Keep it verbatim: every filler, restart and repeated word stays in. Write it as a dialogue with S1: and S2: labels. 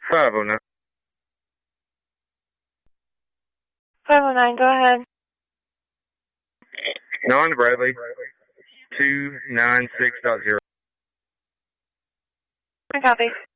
S1: five oh nine.
S2: five oh nine, go ahead.
S1: nine Bradley, two nine six dot zero.
S2: I copy.